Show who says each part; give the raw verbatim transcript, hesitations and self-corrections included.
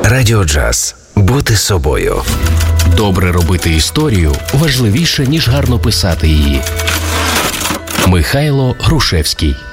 Speaker 1: Радіо Джаз. Бути собою.
Speaker 2: Добре робити історію важливіше, ніж гарно писати її. Михайло Грушевський.